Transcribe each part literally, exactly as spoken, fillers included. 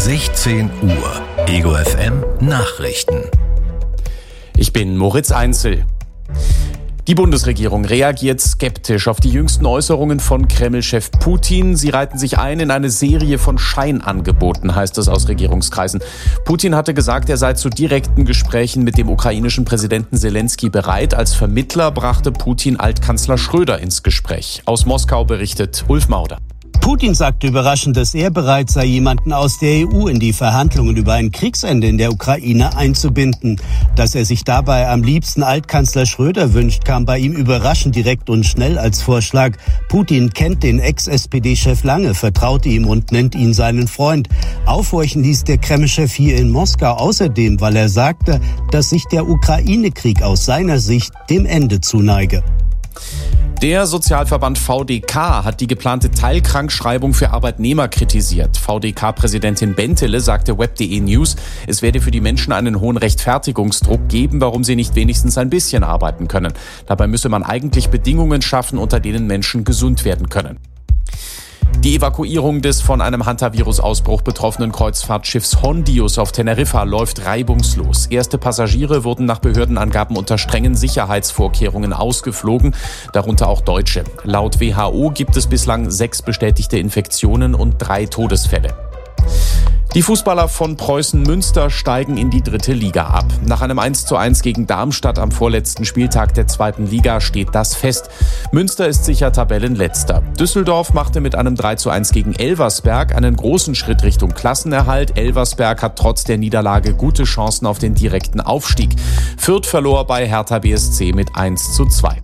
sechzehn Uhr. Ego F M Nachrichten. Ich bin Moritz Einzel. Die Bundesregierung reagiert skeptisch auf die jüngsten Äußerungen von Kreml-Chef Putin. Sie reihten sich ein in eine Serie von Scheinangeboten, heißt es aus Regierungskreisen. Putin hatte gesagt, er sei zu direkten Gesprächen mit dem ukrainischen Präsidenten Selenskyj bereit. Als Vermittler brachte Putin Altkanzler Schröder ins Gespräch. Aus Moskau berichtet Ulf Mauder. Putin sagte überraschend, dass er bereit sei, jemanden aus der E U in die Verhandlungen über ein Kriegsende in der Ukraine einzubinden. Dass er sich dabei am liebsten Altkanzler Schröder wünscht, kam bei ihm überraschend direkt und schnell als Vorschlag. Putin kennt den Ex-S P D-Chef lange, vertraut ihm und nennt ihn seinen Freund. Aufhorchen ließ der Kreml-Chef hier in Moskau außerdem, weil er sagte, dass sich der Ukraine-Krieg aus seiner Sicht dem Ende zuneige. Der Sozialverband V D K hat die geplante Teilkrankschreibung für Arbeitnehmer kritisiert. V D K-Präsidentin Bentele sagte Web punkt de News, es werde für die Menschen einen hohen Rechtfertigungsdruck geben, warum sie nicht wenigstens ein bisschen arbeiten können. Dabei müsse man eigentlich Bedingungen schaffen, unter denen Menschen gesund werden können. Die Evakuierung des von einem Hantavirus-Ausbruch betroffenen Kreuzfahrtschiffs Hondius auf Teneriffa läuft reibungslos. Erste Passagiere wurden nach Behördenangaben unter strengen Sicherheitsvorkehrungen ausgeflogen, darunter auch Deutsche. Laut W H O gibt es bislang sechs bestätigte Infektionen und drei Todesfälle. Die Fußballer von Preußen Münster steigen in die dritte Liga ab. Nach einem eins zu eins gegen Darmstadt am vorletzten Spieltag der zweiten Liga steht das fest. Münster ist sicher Tabellenletzter. Düsseldorf machte mit einem drei zu eins gegen Elversberg einen großen Schritt Richtung Klassenerhalt. Elversberg hat trotz der Niederlage gute Chancen auf den direkten Aufstieg. Fürth verlor bei Hertha B S C mit eins zu zwei.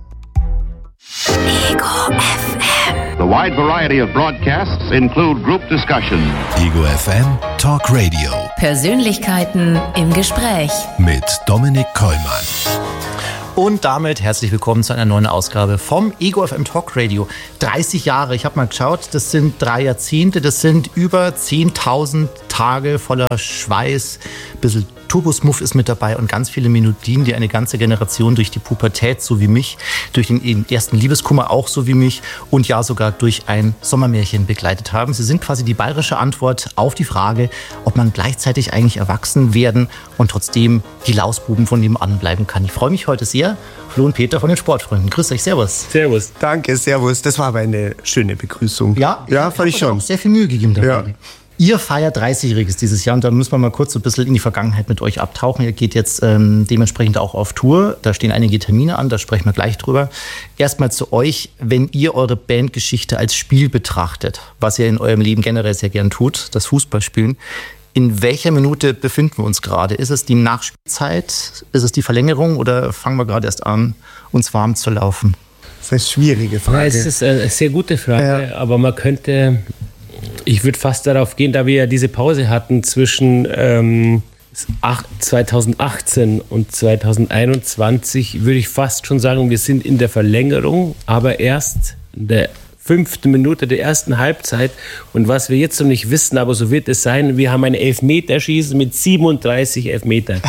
Ego F M. The wide variety of broadcasts include group discussion. Ego F M Talk Radio. Persönlichkeiten im Gespräch. Mit Dominik Kollmann. Und damit herzlich willkommen zu einer neuen Ausgabe vom Ego F M Talk Radio. dreißig Jahre, ich habe mal geschaut, das sind drei Jahrzehnte, das sind über zehntausend Tage voller Schweiß, ein bisschen Turbosmuff ist mit dabei und ganz viele Melodien, die eine ganze Generation durch die Pubertät, so wie mich, durch den ersten Liebeskummer auch so wie mich und ja sogar durch ein Sommermärchen begleitet haben. Sie sind quasi die bayerische Antwort auf die Frage, ob man gleichzeitig eigentlich erwachsen werden und trotzdem die Lausbuben von nebenan bleiben kann. Ich freue mich heute sehr. Flo und Peter von den Sportfreunden. Grüß euch, servus. Servus. Danke, servus. Das war aber eine schöne Begrüßung. Ja, ja fand ich schon. Auch sehr viel Mühe gegeben dabei. Ja. Ihr feiert dreißigjähriges dieses Jahr und da müssen wir mal kurz so ein bisschen in die Vergangenheit mit euch abtauchen. Ihr geht jetzt ähm, dementsprechend auch auf Tour. Da stehen einige Termine an, da sprechen wir gleich drüber. Erstmal zu euch, wenn ihr eure Bandgeschichte als Spiel betrachtet, was ihr in eurem Leben generell sehr gern tut, das Fußballspielen. In welcher Minute befinden wir uns gerade? Ist es die Nachspielzeit? Ist es die Verlängerung oder fangen wir gerade erst an, uns warm zu laufen? Das ist eine schwierige Frage. Ja, es ist eine sehr gute Frage, ja. Aber man könnte... Ich würde fast darauf gehen, da wir ja diese Pause hatten zwischen ähm, zweitausendachtzehn und zweitausendeinundzwanzig, würde ich fast schon sagen, wir sind in der Verlängerung, aber erst in der fünften Minute der ersten Halbzeit. Und was wir jetzt noch nicht wissen, aber so wird es sein, wir haben ein Elfmeterschießen mit siebenunddreißig Elfmetern.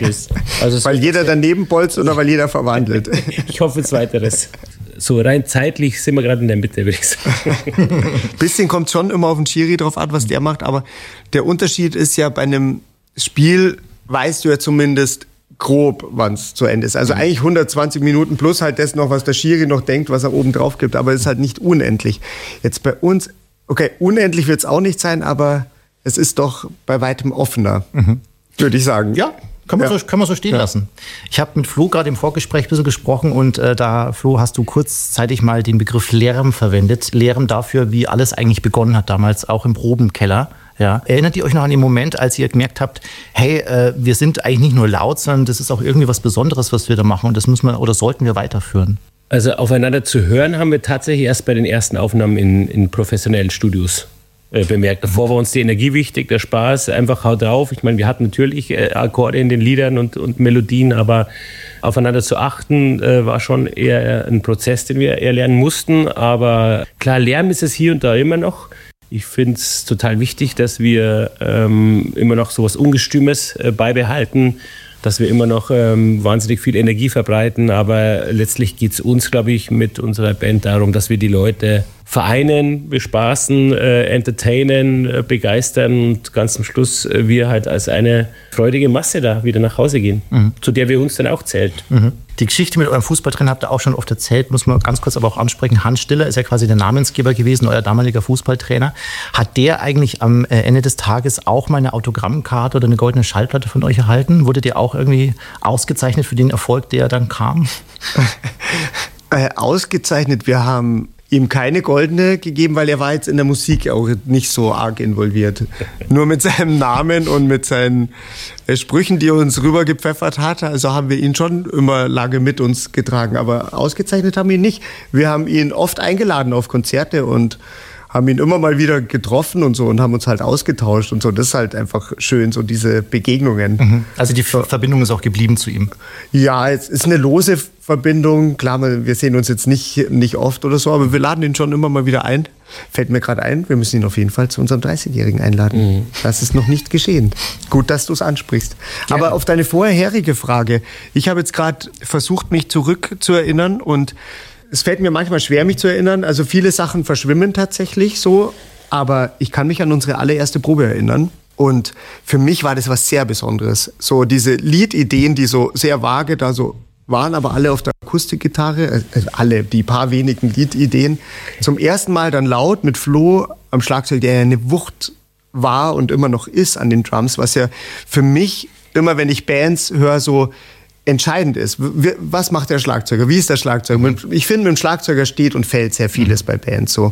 Also weil jeder daneben bolzt oder weil jeder verwandelt? Ich hoffe zweiteres. So rein zeitlich sind wir gerade in der Mitte, würde ich sagen. Bisschen kommt schon immer auf den Schiri drauf an, was der macht, aber der Unterschied ist ja, bei einem Spiel weißt du ja zumindest grob, wann es zu Ende ist. Also mhm. eigentlich hundertzwanzig Minuten plus halt das noch, was der Schiri noch denkt, was er oben drauf gibt, aber es ist halt nicht unendlich. Jetzt bei uns, okay, unendlich wird es auch nicht sein, aber es ist doch bei weitem offener, mhm. würde ich sagen. Ja. Kann man, ja. so, kann man so stehen ja. lassen. Ich habe mit Flo gerade im Vorgespräch ein bisschen gesprochen und äh, da, Flo, hast du kurzzeitig mal den Begriff Lärm verwendet. Lärm dafür, wie alles eigentlich begonnen hat damals, auch im Probenkeller. Ja. Erinnert ihr euch noch an den Moment, als ihr gemerkt habt, hey, äh, wir sind eigentlich nicht nur laut, sondern das ist auch irgendwie was Besonderes, was wir da machen und das müssen wir oder sollten wir weiterführen? Also aufeinander zu hören haben wir tatsächlich erst bei den ersten Aufnahmen in, in professionellen Studios bemerkt. Davor war uns die Energie wichtig, der Spaß, einfach haut drauf. Ich meine, wir hatten natürlich äh, Akkorde in den Liedern und, und Melodien, aber aufeinander zu achten äh, war schon eher ein Prozess, den wir eher lernen mussten. Aber klar, Lärm ist es hier und da immer noch. Ich finde es total wichtig, dass wir ähm, immer noch so was Ungestümes äh, beibehalten, dass wir immer noch ähm, wahnsinnig viel Energie verbreiten. Aber letztlich geht es uns, glaube ich, mit unserer Band darum, dass wir die Leute vereinen, bespaßen, äh, entertainen, äh, begeistern und ganz zum Schluss äh, wir halt als eine freudige Masse da wieder nach Hause gehen, mhm. zu der wir uns dann auch zählt. Mhm. Die Geschichte mit eurem Fußballtrainer habt ihr auch schon oft erzählt, muss man ganz kurz aber auch ansprechen. Hans Stiller ist ja quasi der Namensgeber gewesen, euer damaliger Fußballtrainer. Hat der eigentlich am Ende des Tages auch mal eine Autogrammkarte oder eine goldene Schallplatte von euch erhalten? Wurdet ihr auch irgendwie ausgezeichnet für den Erfolg, der dann kam? äh, ausgezeichnet, wir haben ihm keine goldene gegeben, weil er war jetzt in der Musik auch nicht so arg involviert. Nur mit seinem Namen und mit seinen äh, Sprüchen, die er uns rübergepfeffert hat, also haben wir ihn schon immer lange mit uns getragen. Aber ausgezeichnet haben wir ihn nicht. Wir haben ihn oft eingeladen auf Konzerte und haben ihn immer mal wieder getroffen und so und haben uns halt ausgetauscht und so. Das ist halt einfach schön, so diese Begegnungen. Mhm. Also die Ver- Verbindung ist auch geblieben zu ihm? Ja, es ist eine lose Verbindung. Klar, wir sehen uns jetzt nicht, nicht oft oder so, aber wir laden ihn schon immer mal wieder ein. Fällt mir gerade ein, wir müssen ihn auf jeden Fall zu unserem dreißigjährigen einladen. Mhm. Das ist noch nicht geschehen. Gut, dass du es ansprichst. Gerne. Aber auf deine vorherige Frage. Ich habe jetzt gerade versucht, mich zurückzuerinnern und es fällt mir manchmal schwer, mich zu erinnern. Also viele Sachen verschwimmen tatsächlich so. Aber ich kann mich an unsere allererste Probe erinnern. Und für mich war das was sehr Besonderes. So diese Liedideen, die so sehr vage da so waren, aber alle auf der Akustikgitarre, also alle, die paar wenigen Liedideen. Zum ersten Mal dann laut mit Flo am Schlagzeug, der ja eine Wucht war und immer noch ist an den Drums, was ja für mich immer, wenn ich Bands höre, so entscheidend ist. Was macht der Schlagzeuger? Wie ist der Schlagzeuger? Ich finde, mit dem Schlagzeuger steht und fällt sehr vieles bei Bands so.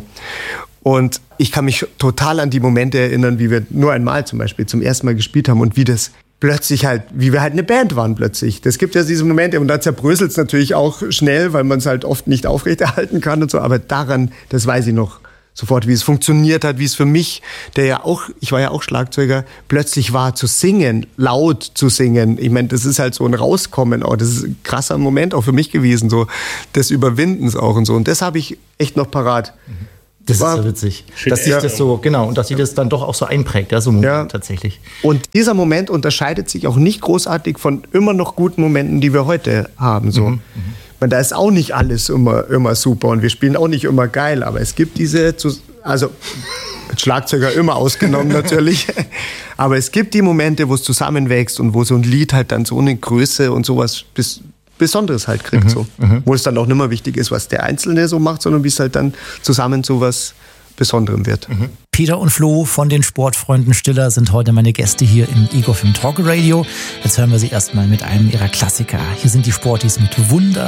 Und ich kann mich total an die Momente erinnern, wie wir nur einmal zum Beispiel zum ersten Mal gespielt haben und wie das plötzlich halt, wie wir halt eine Band waren plötzlich. Das gibt ja diese Momente und da zerbröselt es natürlich auch schnell, weil man es halt oft nicht aufrechterhalten kann und so. Aber daran, das weiß ich noch sofort, wie es funktioniert hat, wie es für mich, der ja auch, ich war ja auch Schlagzeuger, plötzlich war zu singen, laut zu singen. Ich meine, das ist halt so ein Rauskommen auch. Das ist ein krasser Moment auch für mich gewesen, so des Überwindens auch und so. Und das habe ich echt noch parat. Das war, ist so witzig, dass sich ja. das so, genau, und dass sich das dann doch auch so einprägt, ja, so ein Moment ja. tatsächlich. Und dieser Moment unterscheidet sich auch nicht großartig von immer noch guten Momenten, die wir heute haben, so. Mhm. Man, da ist auch nicht alles immer, immer super und wir spielen auch nicht immer geil, aber es gibt diese, also Schlagzeuger immer ausgenommen natürlich, aber es gibt die Momente, wo es zusammenwächst und wo so ein Lied halt dann so eine Größe und sowas bis, Besonderes halt kriegt, mhm. so. Mhm. Wo es dann auch nicht mehr wichtig ist, was der Einzelne so macht, sondern wie es halt dann zusammen so was Besonderem wird. Mhm. Peter und Flo von den Sportfreunden Stiller sind heute meine Gäste hier im Ego Film Talk Radio. Jetzt hören wir sie erstmal mit einem ihrer Klassiker. Hier sind die Sporties mit Wunder.